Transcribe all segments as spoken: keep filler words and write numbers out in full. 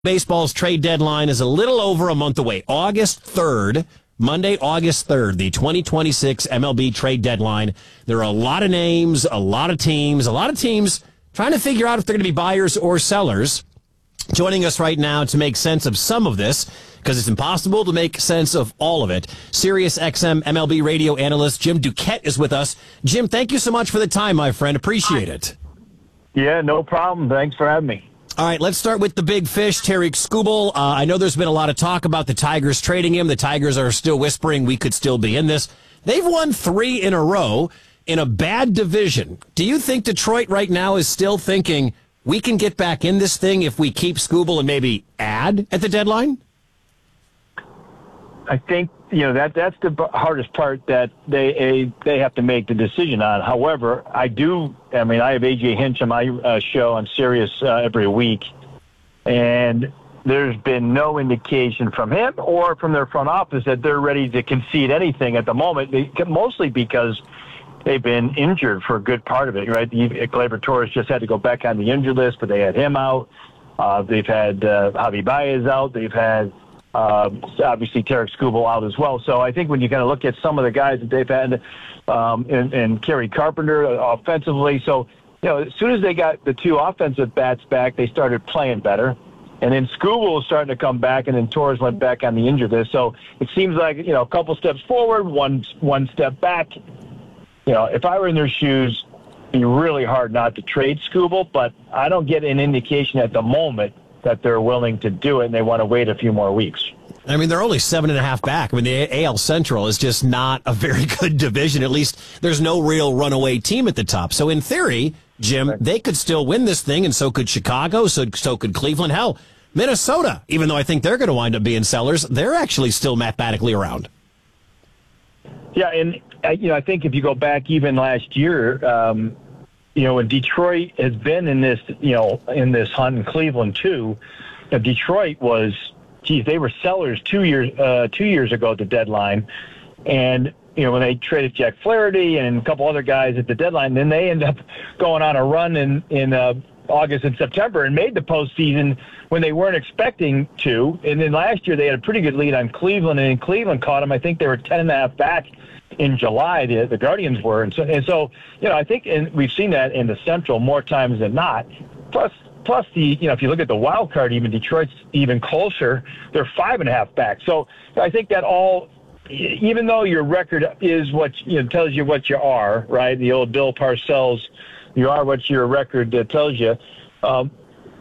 Baseball's trade deadline is a little over a month away. August third, Monday, August third, the twenty twenty-six M L B trade deadline. There are a lot of names, a lot of teams, a lot of teams trying to figure out if they're going to be buyers or sellers. Joining us right now to make sense of some of this, because it's impossible to make sense of all of it, Sirius X M M L B radio analyst Jim Duquette is with us. Jim, thank you so much for the time, my friend. Appreciate it. Yeah, no problem. Thanks for having me. All right, let's start with the big fish, Tarik Skubal. Uh, I know there's been a lot of talk about the Tigers trading him. The Tigers are still whispering we could still be in this. They've won three in a row in a bad division. Do you think Detroit right now is still thinking we can get back in this thing if we keep Skubal and maybe add at the deadline? I think, you know, that that's the hardest part that they a, they have to make the decision on. However, I do, I mean, I have A J Hinch on my uh, show on Sirius uh, every week, and there's been no indication from him or from their front office that they're ready to concede anything at the moment, they, mostly because they've been injured for a good part of it, right? Gleyber Torres just had to go back on the injured list, but they had him out. Uh, they've had uh, Javi Baez out. They've had Uh, obviously, Tarik Skubal out as well. So I think when you kind of look at some of the guys that they've had, um, and, and Kerry Carpenter offensively, so you know, as soon as they got the two offensive bats back, they started playing better. And then Skubal was starting to come back, and then Torres went back on the injured list. So it seems like, you know, a couple steps forward, one one step back. You know, if I were in their shoes, it'd be really hard not to trade Skubal, but I don't get an indication at the moment that they're willing to do it, and they want to wait a few more weeks. I mean, they're only seven and a half back. I mean, the A L Central is just not a very good division. At least there's no real runaway team at the top. So in theory, Jim, right, they could still win this thing, and so could Chicago, so, so could Cleveland. Hell, Minnesota, even though I think they're going to wind up being sellers, they're actually still mathematically around. Yeah, and you know, I think if you go back even last year, um, you know, and Detroit has been in this, you know, in this hunt in Cleveland too. You know, Detroit was, geez, they were sellers two years, uh, two years ago at the deadline, and you know when they traded Jack Flaherty and a couple other guys at the deadline, then they end up going on a run in in uh, August and September and made the postseason when they weren't expecting to. And then last year they had a pretty good lead on Cleveland, and Cleveland caught them. I think they were ten and a half back in July, the, the Guardians were. And so, and so, you know, I think and we've seen that in the Central more times than not. Plus, plus the, you know, if you look at the wild card, even Detroit's even closer. They're five and a half back. So I think that all, even though your record is what, you know, tells you what you are, right? The old Bill Parcells, you are what your record uh, tells you. Um,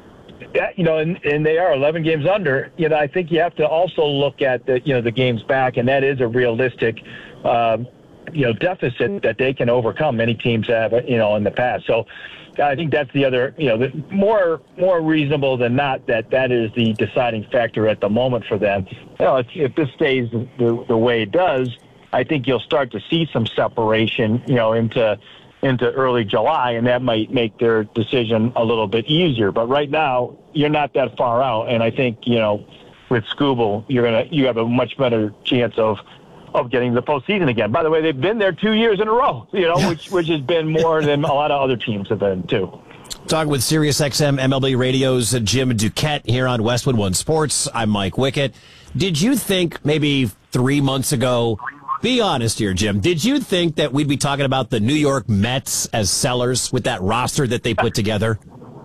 that, you know, and, and they are eleven games under. You know, I think you have to also look at the, you know, the games back, and that is a realistic Um, you know, deficit that they can overcome. Many teams have, you know, in the past. So I think that's the other, you know, the more more reasonable than not that that is the deciding factor at the moment for them. You know, if, if this stays the, the way it does, I think you'll start to see some separation, you know, into into early July, and that might make their decision a little bit easier. But right now, you're not that far out, and I think, you know, with Skubal, you're gonna you have a much better chance of. of getting the postseason again. By the way, they've been there two years in a row, you know, which which has been more than a lot of other teams have been, too. Talking with Sirius X M M L B Radio's Jim Duquette here on Westwood One Sports. I'm Mike Wickett. Did you think maybe three months ago, be honest here, Jim, did you think that we'd be talking about the New York Mets as sellers with that roster that they put together?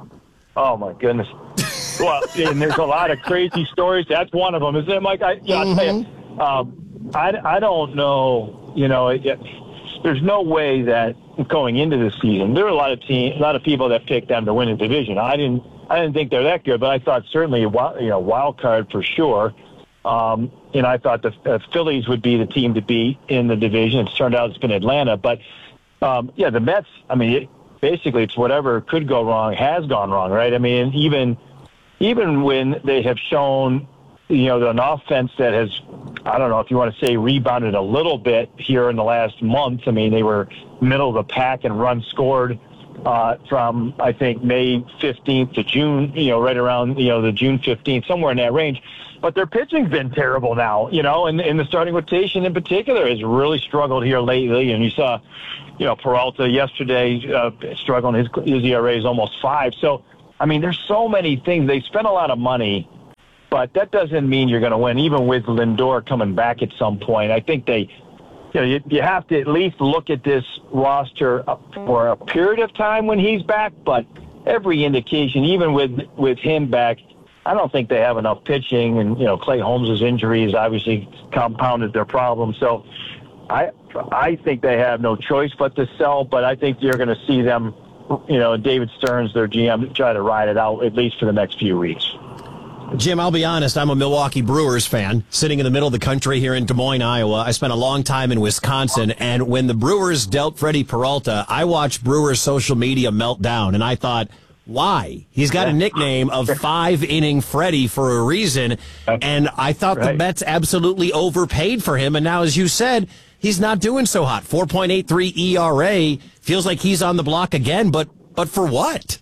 Oh, my goodness. Well, and there's a lot of crazy stories. That's one of them, isn't it, Mike? I, yeah, mm-hmm. I'll tell you. Um, I, I don't know, you know, it, it, there's no way that going into the season, there were a lot of team, a lot of people that picked them to win the division. I didn't, I didn't think they're that good, but I thought certainly a wild, you know, wild card for sure. Um, and I thought the uh, Phillies would be the team to beat in the division. It's turned out it's been Atlanta, but um, yeah, the Mets. I mean, it, basically, it's whatever could go wrong has gone wrong, right? I mean, even even when they have shown, you know, an offense that has, I don't know if you want to say rebounded a little bit here in the last month. I mean, they were middle of the pack and runs scored uh, from, I think, May fifteenth to June, you know, right around, you know, the June fifteenth, somewhere in that range. But their pitching's been terrible now, you know, and, and the starting rotation in particular has really struggled here lately. And you saw, you know, Peralta yesterday uh, struggling. His, his E R A is almost five. So, I mean, there's so many things. They spent a lot of money but that doesn't mean you're going to win, even with Lindor coming back at some point. I think they, you know, you, you have to at least look at this roster for a period of time when he's back, but every indication, even with, with him back, I don't think they have enough pitching, and, you know, Clay Holmes' injuries obviously compounded their problem. So I I think they have no choice but to sell, but I think you're going to see them, you know, David Stearns, their G M, try to ride it out at least for the next few weeks. Jim, I'll be honest, I'm a Milwaukee Brewers fan, sitting in the middle of the country here in Des Moines, Iowa. I spent a long time in Wisconsin, and when the Brewers dealt Freddie Peralta, I watched Brewers social media melt down, and I thought, why? He's got a nickname of five-inning Freddie for a reason, and I thought right. the Mets absolutely overpaid for him, and now, as you said, he's not doing so hot. four point eight three E R A, feels like he's on the block again, but but for what?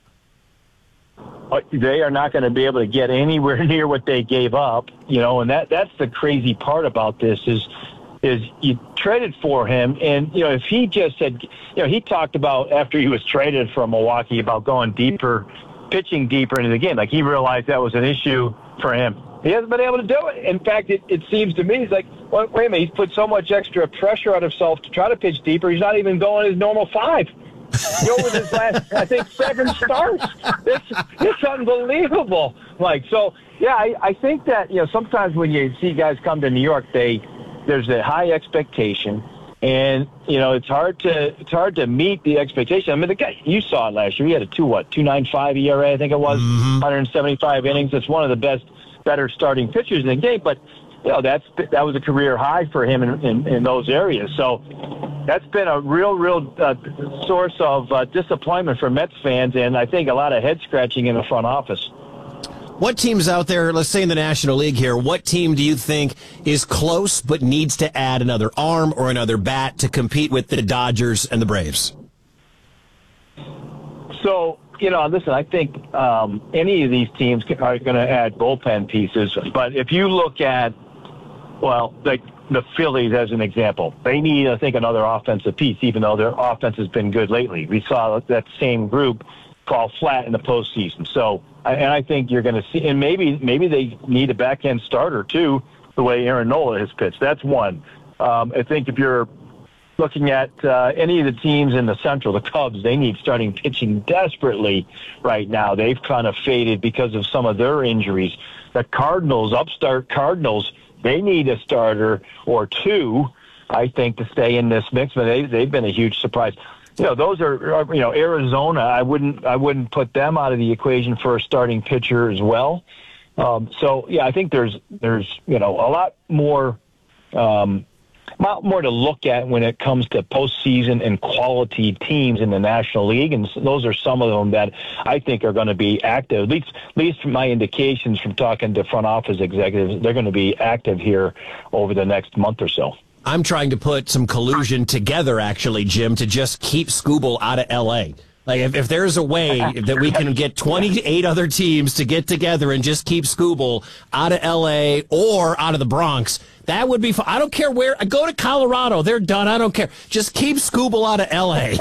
They are not going to be able to get anywhere near what they gave up, you know, and that that's the crazy part about this is is you traded for him, and, you know, if he just said, you know, he talked about after he was traded from Milwaukee about going deeper, pitching deeper into the game. Like, he realized that was an issue for him. He hasn't been able to do it. In fact, it, it seems to me, he's like, well, wait a minute, he's put so much extra pressure on himself to try to pitch deeper, he's not even going his normal five. You know, with his last, I think, seven starts. It's, it's unbelievable. Like, so, yeah, I, I think that, you know, sometimes when you see guys come to New York, they there's a high expectation, and, you know, it's hard to it's hard to meet the expectation. I mean, the guy, you saw it last year. He had a two what two nine five E R A, I think it was, mm-hmm. one hundred seventy-five innings. It's one of the best, better starting pitchers in the game. But, you know, that's that was a career high for him in, in, in those areas. So that's been a real, real uh, source of uh, disappointment for Mets fans, and I think a lot of head scratching in the front office. What teams out there, let's say in the National League here, what team do you think is close but needs to add another arm or another bat to compete with the Dodgers and the Braves? So, you know, listen, I think um, any of these teams are going to add bullpen pieces. But if you look at, well, like the Phillies as an example, they need, I think, another offensive piece, even though their offense has been good lately. We saw that same group fall flat in the postseason. So, and I think you're going to see, and maybe maybe they need a back-end starter, too, the way Aaron Nola has pitched. That's one. Um, I think if you're looking at uh, any of the teams in the Central, the Cubs, they need starting pitching desperately right now. They've kind of faded because of some of their injuries. The Cardinals, upstart Cardinals, they need a starter or two, I think, to stay in this mix, but they, they've been a huge surprise. You know, those are, you know, Arizona, I wouldn't I wouldn't put them out of the equation for a starting pitcher as well. Um, so, yeah, I think there's, there's you know, a lot more um, lot more to look at when it comes to postseason and quality teams in the National League, and those are some of them that I think are going to be active. At least, at least from my indications from talking to front office executives, they're going to be active here over the next month or so. I'm trying to put some collusion together, actually, Jim, to just keep Skubal out of L A. Like, if, if there's a way that we can get twenty-eight other teams to get together and just keep Skubal out of L A or out of the Bronx, that would be fun. I don't care where. I go to Colorado. They're done. I don't care. Just keep Skubal out of L A.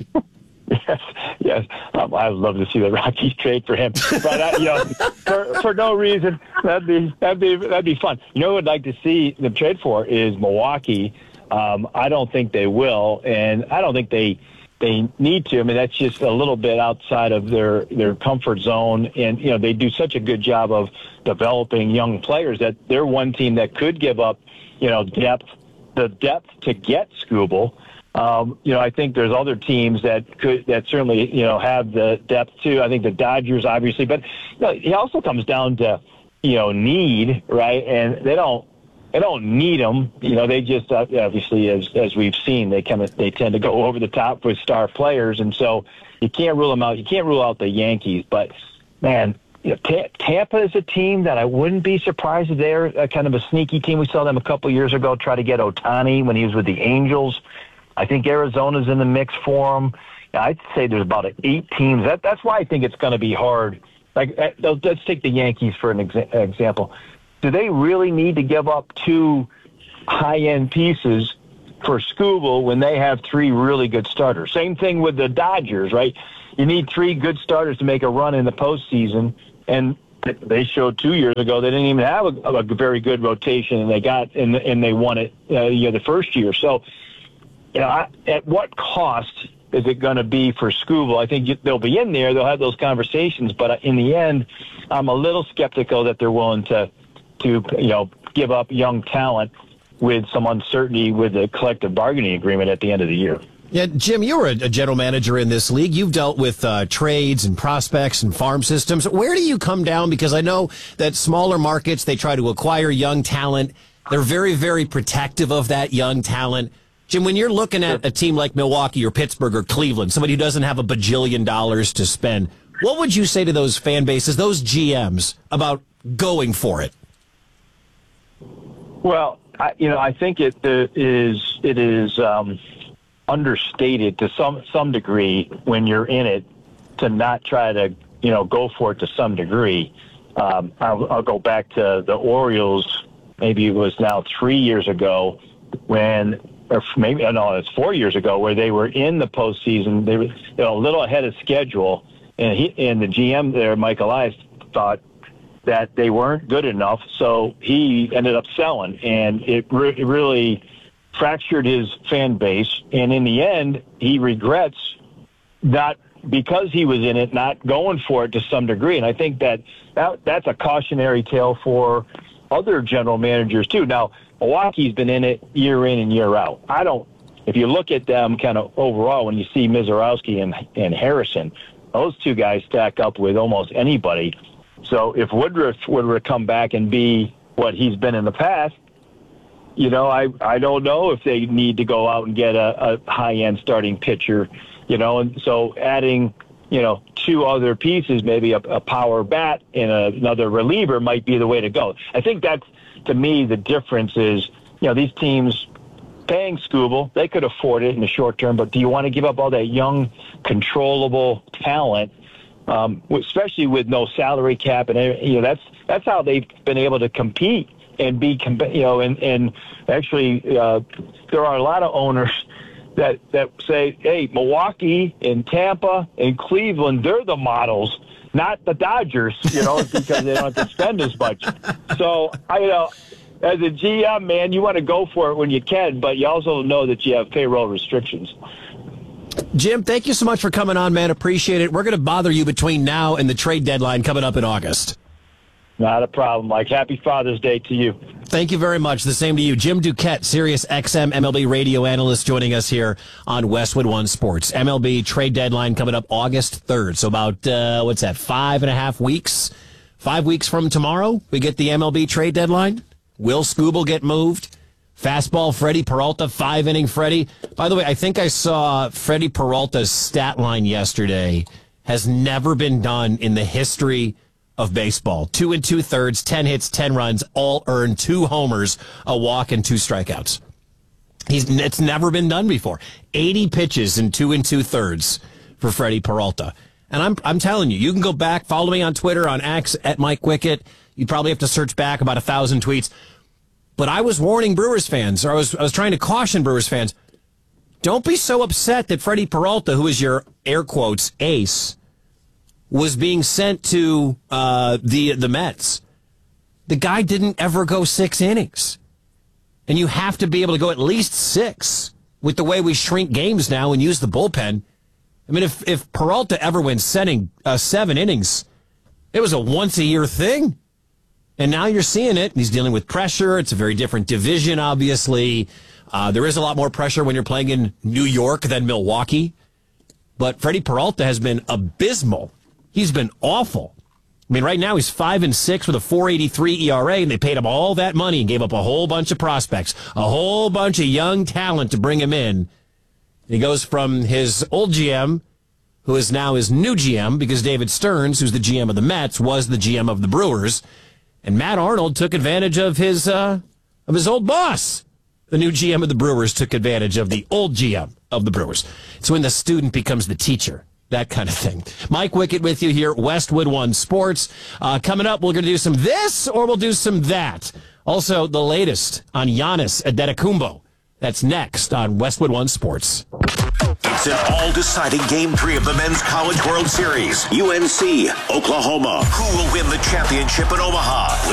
Yes, yes. Um, I would love to see the Rockies trade for him, but uh, you know, for for no reason. That'd be that'd be that'd be fun. You know, what I'd like to see them trade for is Milwaukee. Um, I don't think they will, and I don't think they they need to. I mean, that's just a little bit outside of their their comfort zone, and you know, they do such a good job of developing young players that they're one team that could give up, you know, depth, the depth to get Skubal. Um, you know, I think there's other teams that could, that certainly, you know, have the depth too. I think the Dodgers, obviously, but you know, it also comes down to, you know, need, right? And they don't, they don't need them. You know, they just uh, obviously, as as we've seen, they kind of they tend to go over the top with star players, and so you can't rule them out. You can't rule out the Yankees, but man, you know, T- Tampa is a team that I wouldn't be surprised if they're a kind of a sneaky team. We saw them a couple years ago try to get Ohtani when he was with the Angels. I think Arizona's in the mix for them. I'd say there's about eight teams. That, that's why I think it's going to be hard. Like, let's take the Yankees for an exa- example. Do they really need to give up two high-end pieces for Skubal when they have three really good starters? Same thing with the Dodgers, right? You need three good starters to make a run in the postseason, and they showed two years ago they didn't even have a, a very good rotation, and they got and and they won it uh, you know the first year. So, you know, I, at what cost is it going to be for Scooble? I think they'll be in there, they'll have those conversations, but in the end, I'm a little skeptical that they're willing to to you know give up young talent with some uncertainty with the collective bargaining agreement at the end of the year. Yeah, Jim, you were a, a general manager in this league. You've dealt with uh, trades and prospects and farm systems. Where do you come down? Because I know that smaller markets, they try to acquire young talent. They're very, very protective of that young talent. Jim, when you're looking at a team like Milwaukee or Pittsburgh or Cleveland, somebody who doesn't have a bajillion dollars to spend, what would you say to those fan bases, those G Ms, about going for it? Well, I, you know, I think it uh, is it is um, understated to some some degree when you're in it to not try to you know go for it to some degree. Um, I'll, I'll go back to the Orioles. Maybe it was now three years ago when, or maybe no, it's four years ago where they were in the postseason. They were you know, a little ahead of schedule, and he and the G M there, Mike Elias, thought that they weren't good enough, so he ended up selling, and it, re- it really fractured his fan base. And in the end, he regrets not, because he was in it, not going for it to some degree. And I think that, that that's a cautionary tale for other general managers too. Now, Milwaukee's been in it year in and year out. I don't. If you look at them kind of overall, when you see Mizorowski and and Harrison, those two guys stack up with almost anybody. So if Woodruff would come back and be what he's been in the past, you know, I, I don't know if they need to go out and get a, a high-end starting pitcher, you know, and so adding, you know, two other pieces, maybe a, a power bat and a, another reliever might be the way to go. I think that's, to me, the difference is, you know, these teams paying Scooble, they could afford it in the short term, but do you want to give up all that young, controllable talent? Um, especially with no salary cap, and you know that's that's how they've been able to compete and be, you know, and and actually uh, there are a lot of owners that that say, hey, Milwaukee and Tampa and Cleveland, they're the models, not the Dodgers, you know, because they don't have to spend as much. So I, you know, as a G M, man, you want to go for it when you can, but you also know that you have payroll restrictions. Jim, thank you so much for coming on, man. Appreciate it. We're going to bother you between now and the trade deadline coming up in August. Not a problem, Mike. Happy Father's Day to you. Thank you very much. The same to you. Jim Duquette, Sirius X M M L B radio analyst, joining us here on Westwood One Sports. M L B trade deadline coming up August third. So about, uh, what's that, five and a half weeks? Five weeks from tomorrow, we get the M L B trade deadline. Will Scooble get moved? Fastball Freddie Peralta, five-inning Freddie. By the way, I think I saw Freddie Peralta's stat line yesterday. Has never been done in the history of baseball. Two and two-thirds, ten hits, ten runs, all earned, two homers, a walk, and two strikeouts. He's It's never been done before. eighty pitches in two and two-thirds for Freddie Peralta. And I'm I'm telling you, you can go back, follow me on Twitter, on X, at Mike Wickett. You probably have to search back about a thousand tweets. But I was warning Brewers fans, or I was I was trying to caution Brewers fans, don't be so upset that Freddie Peralta, who is your, air quotes, ace, was being sent to uh, the the Mets. The guy didn't ever go six innings. And you have to be able to go at least six with the way we shrink games now and use the bullpen. I mean, if, if Peralta ever went setting, uh, seven innings, it was a once-a-year thing. And now you're seeing it. He's dealing with pressure. It's a very different division, obviously. Uh, there is a lot more pressure when you're playing in New York than Milwaukee. But Freddie Peralta has been abysmal. He's been awful. I mean, right now he's five and six with a four eighty-three E R A, and they paid him all that money and gave up a whole bunch of prospects, a whole bunch of young talent to bring him in. He goes from his old G M, who is now his new G M, because David Stearns, who's the G M of the Mets, was the G M of the Brewers. And Matt Arnold took advantage of his uh, of his old boss. The new G M of the Brewers took advantage of the old G M of the Brewers. It's when the student becomes the teacher, that kind of thing. Mike Wickett with you here, Westwood One Sports. Uh, coming up, we're going to do some this or we'll do some that. Also, the latest on Giannis Antetokounmpo. That's next on Westwood One Sports. It's It's an all-deciding Game three of the Men's College World Series. U N C, Oklahoma. Who will win the championship in Omaha?